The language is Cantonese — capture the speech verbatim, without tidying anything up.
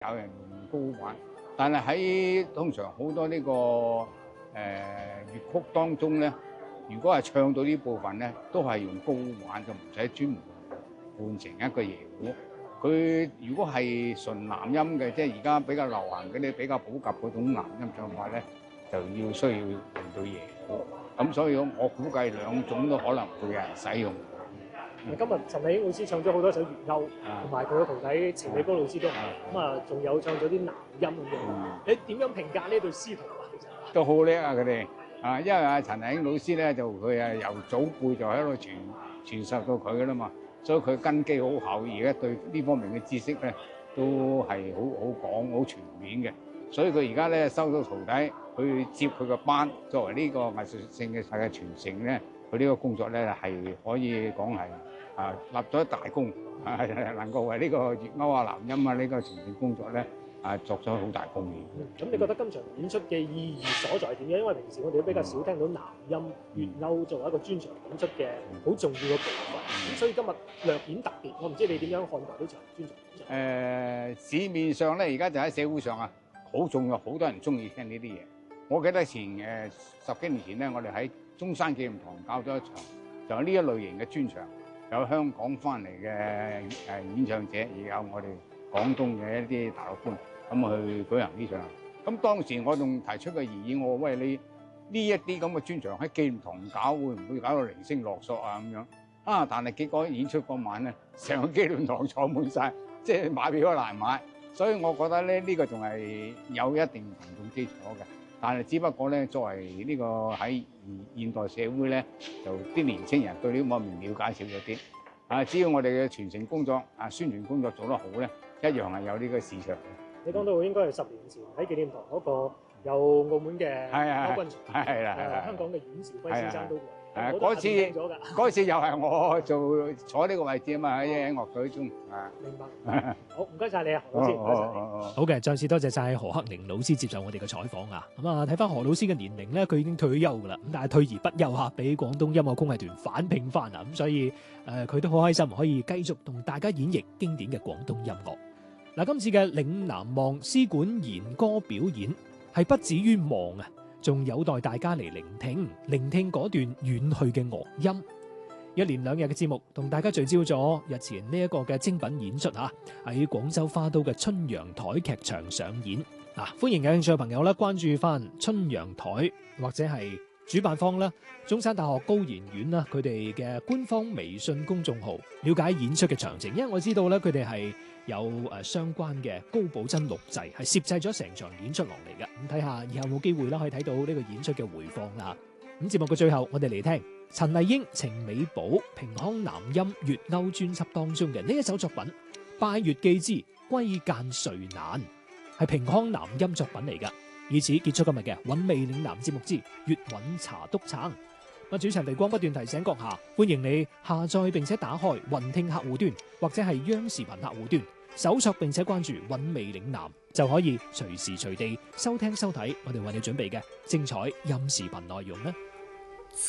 有人用高玩，但係喺通常好多呢、這個誒粵、呃、曲當中咧，如果係唱到呢部分咧，都係用高玩，就唔使專門換成一個椰胡。佢如果係純南音嘅，即係而家比較流行嗰啲比較普及嗰種南音唱法咧，就要需要用到椰胡。咁所以我估計兩種都可能會有人使用。 嗯、今日陳麗英老師唱咗好多首粵謳，同埋佢嘅徒弟程美波老師都係咁啊，仲有唱咗啲南音咁樣。嗯、你點樣評價呢對師徒啊？其實都好叻啊！佢哋啊，因為阿陳麗英老師咧，就佢啊由祖輩就喺度傳傳授到佢噶啦嘛，所以佢根基好厚，而家對呢方面嘅知識咧都係好好廣、好全面嘅。所以佢而家咧收到徒弟去接佢個班，作為呢個藝術性嘅嘅傳承咧，佢呢個工作咧係可以講係啊立咗大功，啊能夠為呢個粵謳啊南音啊呢個傳承工作咧啊作咗好大貢獻。 咁、嗯、你覺得今場演出嘅意義所在係點樣？因為平時我哋都比較少聽到南音粵謳作為一個專場演出嘅好重要嘅部分，咁、嗯、所以今日略顯特別。我唔知你點樣看待呢場專場演出？誒、 呃、市面上咧而家就喺社會上啊。好重要，好多人中意聽呢啲嘢。我記得前誒、呃、十幾年前咧，我哋喺中山紀念堂搞咗一場，就係呢一類型嘅專場，有香港翻嚟嘅誒演唱者，亦有我哋廣東嘅一啲大陸官，咁去舉行呢場。咁當時我仲提出個異議，我話喂，你呢一啲咁嘅專場喺紀念堂搞，會唔會搞到零星落索啊咁樣？啊！但係結果演出嗰晚咧，成個紀念堂坐滿晒，即係買票都難買。所以我覺得咧，呢、這個仲係有一定群眾基礎嘅，但係只不過咧，作為呢個喺現代社會咧，就啲年青人對呢方面了解少咗啲。啊，只要我哋嘅傳承工作、啊宣傳工作做得好咧，一樣係有呢個市場。 你講到應該係十年前喺紀念堂嗰個有澳門嘅歐軍祥， 係啦， 誒香港嘅阮兆輝先生都。 誒嗰次嗰次又係我做坐呢個位置啊嘛，喺樂隊中啊。 明白。好，唔該晒你啊，何老師，唔該晒你。 好嘅，再次多謝晒何克寧老師接受我哋嘅採訪啊。咁啊，睇翻何老師嘅年齡咧，佢已經退休噶啦。咁但係退而不休嚇，俾廣東音樂工藝團反聘翻啊。咁所以誒，佢都好開心可以繼續同大家演繹經典嘅廣東音樂。嗱，今次嘅嶺南望絲管弦歌表演係不止於望啊！仲有待大家嚟聆聽，聆聽嗰段遠去嘅樂音。一連兩日嘅節目，同大家聚焦咗日前呢一個嘅精品演出嚇，喺廣州花都嘅春陽台劇場上演。嗱，歡迎有興趣嘅朋友咧，關注翻春陽台或者係主辦方啦，中山大學高研院啦，佢哋嘅官方微信公眾號，了解演出嘅詳情。因為我知道咧，佢哋係有誒相關嘅高保真錄製，係攝製咗成場演出落嚟嘅。咁睇下以後有冇機會啦，可以睇到呢個演出嘅回放啦。咁節目嘅最後，我哋嚟聽陳麗英、程美寶、平康南音粵謳專輯當中嘅呢一首作品《拜月寄之歸雁誰難》，係平康南音作品嚟㗎。以此結束今日嘅韻味嶺南節目之粵韻茶篤撐。我主持人黎光不斷提醒閣下，歡迎你下載並且打開雲聽客戶端或者係央視頻客戶端，搜索並且關注韻味嶺南，就可以隨時隨地收聽收睇我哋為你準備嘅精彩音視頻內容啦。